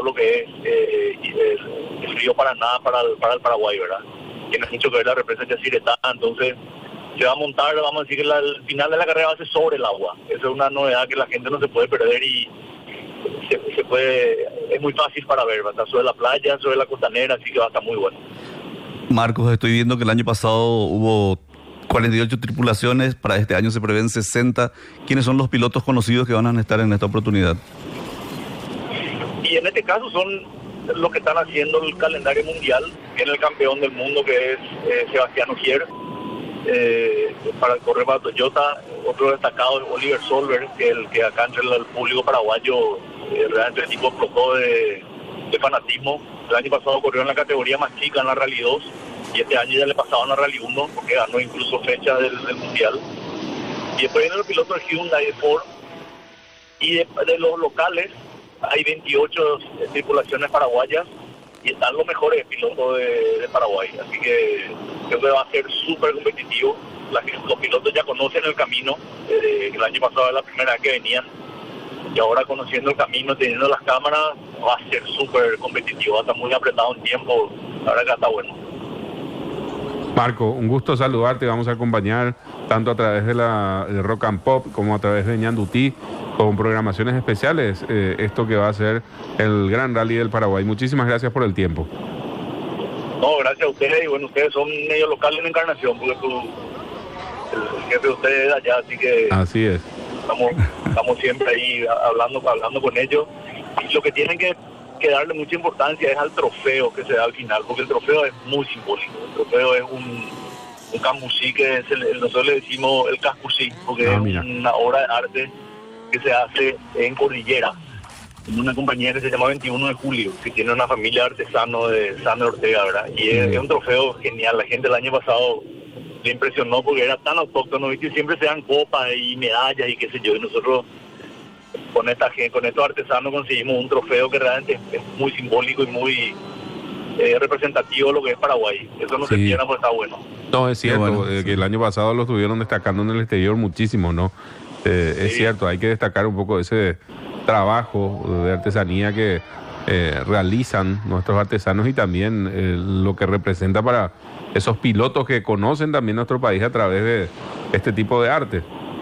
lo que es el río Paraná para el Paraguay, ¿verdad? Tiene mucho que ver la represa de Yacyretá, entonces se va a montar, vamos a decir que el final de la carrera va a ser sobre el agua. Esa es una novedad que la gente no se puede perder y es muy fácil para ver, va a estar sobre la playa, sobre la costanera, así que va a estar muy bueno. Marcos, estoy viendo que el año pasado hubo 48 tripulaciones, para este año se prevén 60. ¿Quiénes son los pilotos conocidos que van a estar en esta oportunidad? Y en este caso son los que están haciendo el calendario mundial. Viene el campeón del mundo que es Sebastián Ogier, para correr para Toyota. Otro destacado es Oliver Solberg, que el que acá entre el público paraguayo realmente el tipo explotó de fanatismo. El año pasado corrió en la categoría más chica, en la Rally 2, y este año ya le pasaban a Rally 1 porque ganó incluso fecha del mundial. Y después vienen los pilotos de Hyundai, de Ford, y de los locales hay 28 tripulaciones paraguayas y están los mejores pilotos de Paraguay, así que creo que va a ser súper competitivo. Los pilotos ya conocen el camino, el año pasado era la primera vez que venían, y ahora conociendo el camino, teniendo las cámaras, va a ser súper competitivo, va a estar muy apretado en tiempo, la verdad que está bueno. Marco, un gusto saludarte, vamos a acompañar tanto a través de Rock and Pop como a través de Ñandutí con programaciones especiales, esto que va a ser el Gran Rally del Paraguay. Muchísimas gracias por el tiempo. No, gracias a ustedes, y bueno, ustedes son medio locales en Encarnación, porque el jefe de ustedes es allá, así que... Así es. Estamos siempre ahí hablando con ellos, y lo que tienen que darle mucha importancia es al trofeo que se da al final, porque el trofeo es muy simbólico. El trofeo es un cambusí que nosotros le decimos el cascusí, porque es una obra de arte que se hace en Cordillera, en una compañía que se llama 21 de Julio, que tiene una familia de artesanos de San Ortega, ¿verdad? Y es un trofeo genial. La gente el año pasado le impresionó porque era tan autóctono, ¿viste? Siempre se dan copas y medallas y qué sé yo, y nosotros con estos artesanos conseguimos un trofeo que realmente es muy simbólico y muy representativo de lo que es Paraguay. Eso no se entiende, pues está bueno. No, es cierto, bueno, que el año pasado lo estuvieron destacando en el exterior muchísimo, ¿no? Es cierto, hay que destacar un poco ese trabajo de artesanía que realizan nuestros artesanos y también lo que representa para esos pilotos que conocen también nuestro país a través de este tipo de arte.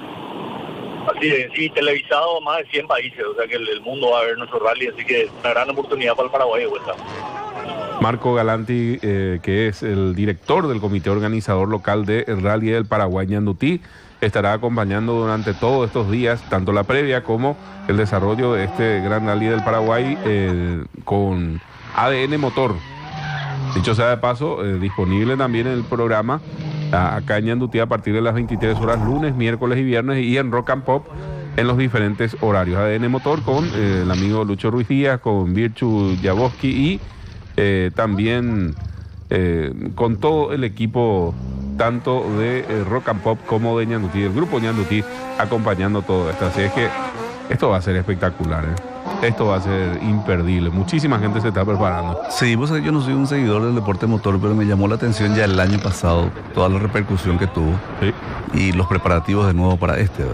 Así es, sí, televisado a más de 100 países, o sea que el mundo va a ver nuestro rally, así que es una gran oportunidad para el Paraguay de vuelta. Marco Galanti, que es el director del comité organizador local del Rally del Paraguay Ñandutí, estará acompañando durante todos estos días, tanto la previa como el desarrollo de este gran Rally del Paraguay con ADN Motor. Dicho sea de paso, disponible también en el programa acá en Ñandutí a partir de las 23 horas, lunes, miércoles y viernes, y en Rock and Pop en los diferentes horarios. ADN Motor con el amigo Lucho Ruiz Díaz, con Virchu Jaboski y también con todo el equipo tanto de Rock and Pop como de Ñandutí, el grupo Ñandutí, acompañando todo esto. Así es que esto va a ser espectacular, Esto va a ser imperdible. Muchísima gente se está preparando. Sí, vos sabés, yo no soy un seguidor del deporte motor, pero me llamó la atención ya el año pasado toda la repercusión que tuvo. Sí. Y los preparativos de nuevo para ¿verdad?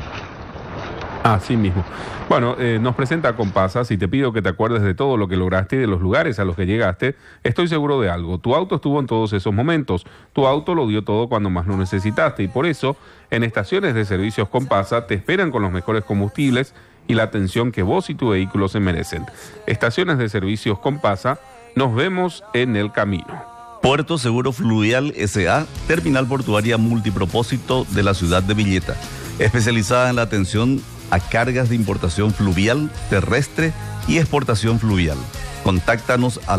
Así mismo. Bueno, nos presenta Compasa. Si te pido que te acuerdes de todo lo que lograste y de los lugares a los que llegaste, estoy seguro de algo. Tu auto estuvo en todos esos momentos. Tu auto lo dio todo cuando más lo necesitaste. Y por eso, en estaciones de servicios Compasa te esperan con los mejores combustibles y la atención que vos y tu vehículo se merecen. Estaciones de servicios Compasa, nos vemos en el camino. Puerto Seguro Fluvial S.A., terminal portuaria multipropósito de la ciudad de Villeta, especializada en la atención a cargas de importación fluvial, terrestre y exportación fluvial. Contáctanos al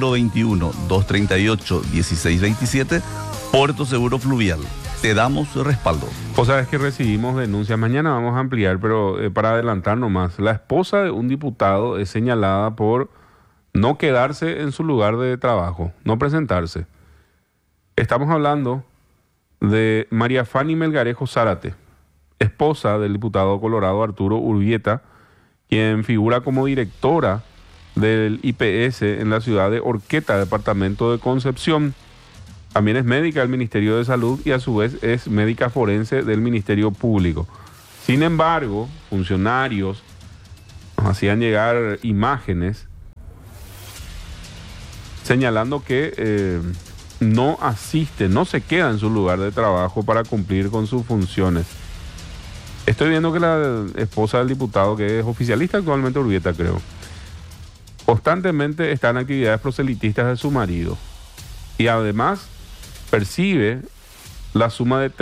021-238-1627, Puerto Seguro Fluvial. Te damos respaldo. Vos sabés que recibimos denuncias, mañana vamos a ampliar, pero para adelantar nomás, la esposa de un diputado es señalada por no quedarse en su lugar de trabajo, no presentarse. Estamos hablando de María Fanny Melgarejo Zárate, esposa del diputado colorado Arturo Urbieta, quien figura como directora del IPS en la ciudad de Horqueta, departamento de Concepción. También es médica del Ministerio de Salud y a su vez es médica forense del Ministerio Público. Sin embargo, funcionarios nos hacían llegar imágenes señalando que no asiste, no se queda en su lugar de trabajo para cumplir con sus funciones. Estoy viendo que la esposa del diputado, que es oficialista actualmente, Urbieta, creo, constantemente está en actividades proselitistas de su marido. Y además percibe la suma de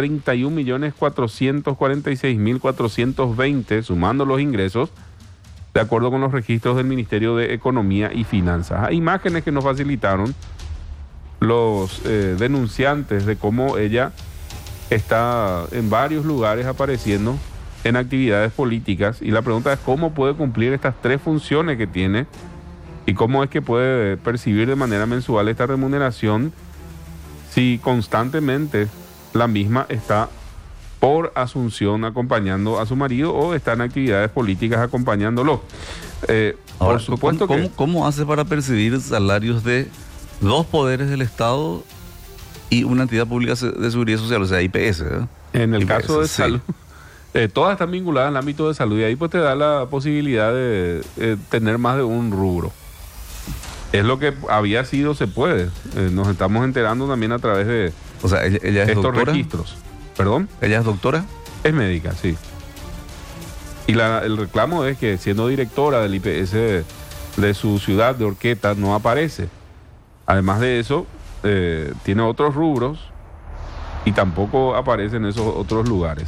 31.446.420, sumando los ingresos, de acuerdo con los registros del Ministerio de Economía y Finanzas. Hay imágenes que nos facilitaron los denunciantes de cómo ella está en varios lugares apareciendo en actividades políticas, y la pregunta es cómo puede cumplir estas 3 funciones que tiene y cómo es que puede percibir de manera mensual esta remuneración si constantemente la misma está por asunción acompañando a su marido o está en actividades políticas acompañándolo. Ahora, por supuesto ¿cómo hace para percibir salarios de 2 poderes del Estado y una entidad pública de seguridad social, o sea, IPS? En el IPS, caso de sí. salud, todas están vinculadas al ámbito de salud, y ahí pues te da la posibilidad de tener más de un rubro. Es lo que había sido, se puede. Nos estamos enterando también a través de O sea, ella es estos doctora. registros. ¿Perdón? ¿Ella es doctora? Es médica, sí. Y el reclamo es que siendo directora del IPS de su ciudad, de Horqueta, no aparece. Además de eso, tiene otros rubros y tampoco aparece en esos otros lugares.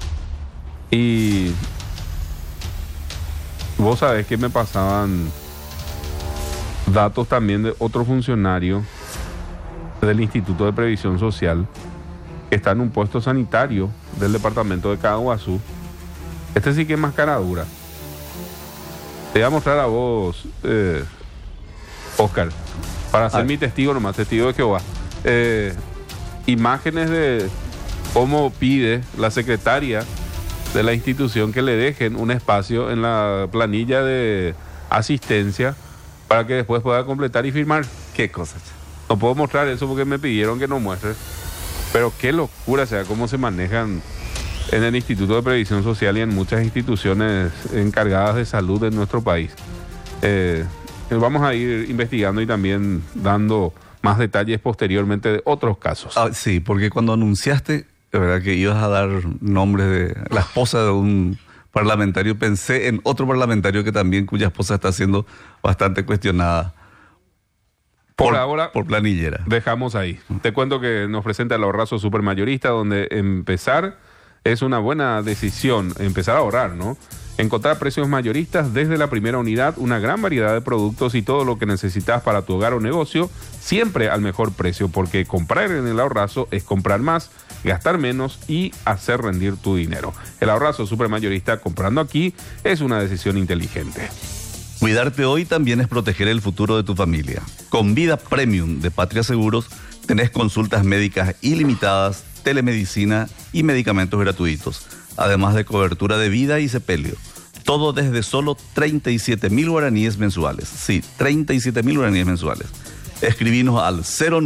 Y vos sabés que me pasaban datos también de otro funcionario del Instituto de Previsión Social que está en un puesto sanitario del departamento de Caguazú. Este sí que es más cara dura. Te voy a mostrar a vos, Oscar, para ser mi testigo nomás, testigo de Jehová. Imágenes de cómo pide la secretaria de la institución que le dejen un espacio en la planilla de asistencia para que después pueda completar y firmar. ¿Qué cosas? No puedo mostrar eso porque me pidieron que no muestre. Pero qué locura, o sea, cómo se manejan en el Instituto de Previsión Social y en muchas instituciones encargadas de salud en nuestro país. Vamos a ir investigando y también dando más detalles posteriormente de otros casos. Sí, porque cuando anunciaste, de verdad, que ibas a dar nombres de la esposa de un parlamentario, pensé en otro parlamentario que también, cuya esposa está siendo bastante cuestionada. Por ahora, por planillera. Dejamos ahí. Te cuento que nos presenta el ahorrazo supermayorista, donde empezar es una buena decisión, empezar a ahorrar, ¿no? Encontrar precios mayoristas desde la primera unidad, una gran variedad de productos y todo lo que necesitas para tu hogar o negocio, siempre al mejor precio, porque comprar en el ahorrazo es comprar más, gastar menos y hacer rendir tu dinero. El ahorrazo supermayorista, comprando aquí, es una decisión inteligente. Cuidarte hoy también es proteger el futuro de tu familia. Con Vida Premium de Patria Seguros tenés consultas médicas ilimitadas, telemedicina y medicamentos gratuitos, además de cobertura de vida y sepelio. Todo desde solo 37.000 guaraníes mensuales. Sí, 37.000 guaraníes mensuales. Escribinos al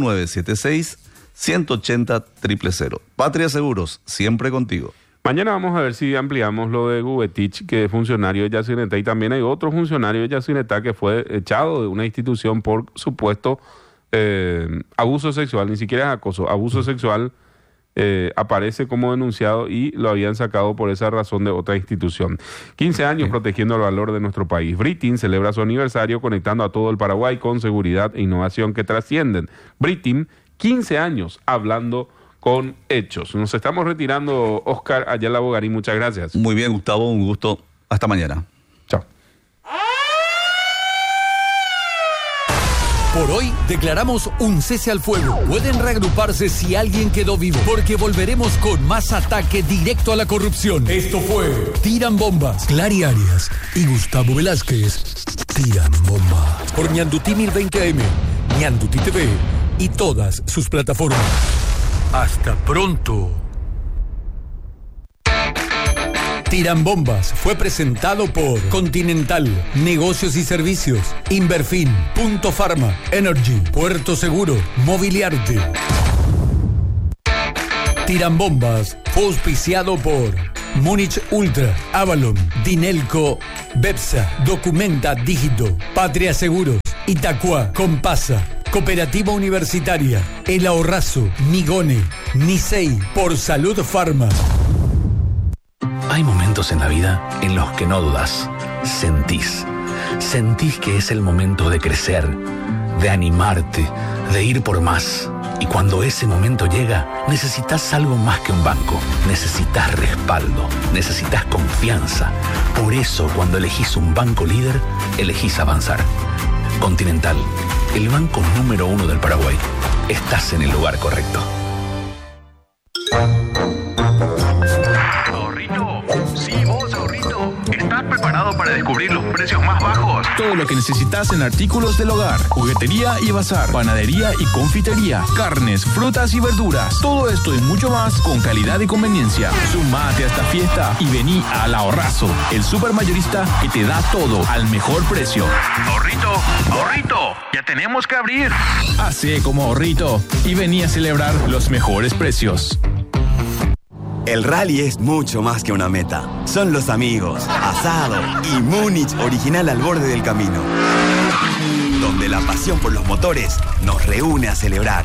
0976-180-000. Patria Seguros, siempre contigo. Mañana vamos a ver si ampliamos lo de Gubetich, que es funcionario de Yacyretá, y también hay otro funcionario de Yacyretá que fue echado de una institución por supuesto abuso sexual, ni siquiera es acoso, abuso sexual. Aparece como denunciado y lo habían sacado por esa razón de otra institución. 15 años protegiendo el valor de nuestro país. Britim celebra su aniversario conectando a todo el Paraguay con seguridad e innovación que trascienden. Britim, 15 años hablando con hechos. Nos estamos retirando, Oscar Ayala Bogarín, muchas gracias. Muy bien, Gustavo, un gusto. Hasta mañana. Chao. Por hoy declaramos un cese al fuego. Pueden reagruparse si alguien quedó vivo, porque volveremos con más ataque directo a la corrupción. Esto fue Tiran Bombas. Clary Arias y Gustavo Velázquez tiran bombas. Por Ñandutí 1020 AM, Ñandutí TV y todas sus plataformas. Hasta pronto. Tiran Bombas fue presentado por Continental, Negocios y Servicios, Inverfin, Punto Pharma, Energy, Puerto Seguro, Mobiliarte. Tiran Bombas fue auspiciado por Múnich Ultra, Avalon, Dinelco, Bepsa, Documenta Dígito, Patria Seguros, Itacua, Compasa, Cooperativa Universitaria, El Ahorrazo, Migone, Nisei, por Salud Pharma. Hay momentos en la vida en los que no dudas, sentís que es el momento de crecer, de animarte, de ir por más. Y cuando ese momento llega, necesitas algo más que un banco. Necesitas respaldo, necesitas confianza. Por eso, cuando elegís un banco líder, elegís avanzar. Continental, el banco número 1 del Paraguay. Estás en el lugar correcto. ¿Estás preparado para descubrir los precios más bajos? Todo lo que necesitas en artículos del hogar, juguetería y bazar, panadería y confitería, carnes, frutas y verduras. Todo esto y mucho más con calidad y conveniencia. Sumate a esta fiesta y vení al Ahorrazo, el supermayorista que te da todo al mejor precio. Ahorrito, ya tenemos que abrir. Hacé como Ahorrito y vení a celebrar los mejores precios. El rally es mucho más que una meta. Son los amigos, asado y Múnich original al borde del camino. Donde la pasión por los motores nos reúne a celebrar.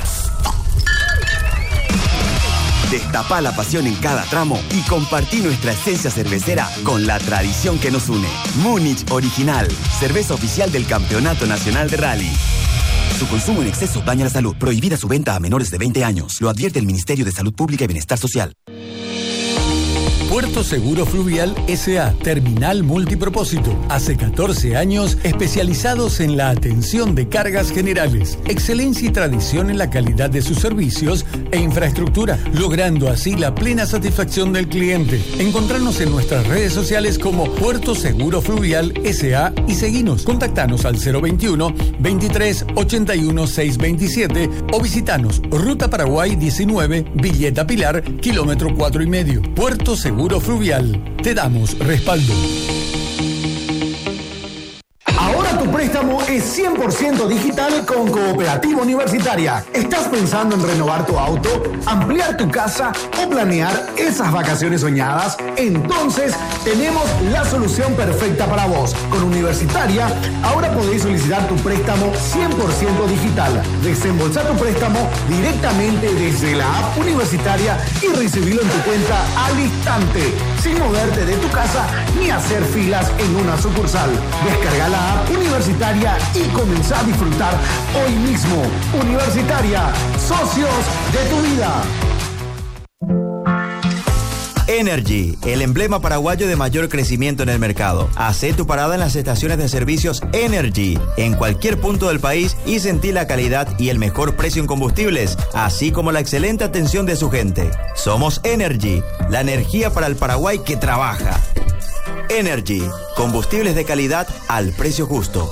Destapá la pasión en cada tramo y compartí nuestra esencia cervecera con la tradición que nos une. Múnich Original, cerveza oficial del Campeonato Nacional de Rally. Su consumo en exceso daña la salud. Prohibida su venta a menores de 20 años. Lo advierte el Ministerio de Salud Pública y Bienestar Social. Puerto Seguro Fluvial S.A. Terminal Multipropósito. Hace 14 años especializados en la atención de cargas generales. Excelencia y tradición en la calidad de sus servicios e infraestructura, logrando así la plena satisfacción del cliente. Encontrarnos en nuestras redes sociales como Puerto Seguro Fluvial S.A. y seguinos. Contactanos al 021 23 81 627 o visitanos Ruta Paraguay 19, Villeta Pilar, kilómetro 4,5. Puerto Seguro Fluvial. Te damos respaldo. Ahora tu préstamo es 100% digital con Cooperativa Universitaria. ¿Estás pensando en renovar tu auto, ampliar tu casa o planear esas vacaciones soñadas? Entonces tenemos la solución perfecta para vos. Con Universitaria, ahora podéis solicitar tu préstamo 100% digital. Desembolsar tu préstamo directamente desde la app Universitaria y recibirlo en tu cuenta al instante, sin moverte de tu casa ni hacer filas en una sucursal. Descarga la app Universitaria y comenzá a disfrutar hoy mismo. Universitaria, socios de tu vida. Energy, el emblema paraguayo de mayor crecimiento en el mercado. Hacé tu parada en las estaciones de servicios Energy, en cualquier punto del país y sentí la calidad y el mejor precio en combustibles, así como la excelente atención de su gente. Somos Energy, la energía para el Paraguay que trabaja. Energy, combustibles de calidad al precio justo.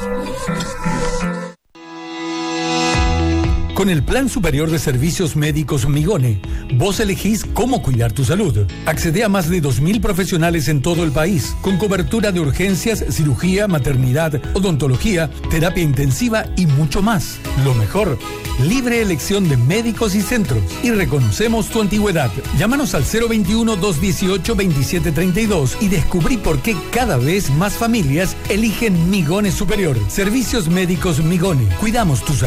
Con el Plan Superior de Servicios Médicos Migone, vos elegís cómo cuidar tu salud. Accede a más de 2.000 profesionales en todo el país, con cobertura de urgencias, cirugía, maternidad, odontología, terapia intensiva y mucho más. Lo mejor, libre elección de médicos y centros. Y reconocemos tu antigüedad. Llámanos al 021-218-2732 y descubrí por qué cada vez más familias eligen Migone Superior. Servicios Médicos Migone. Cuidamos tu salud.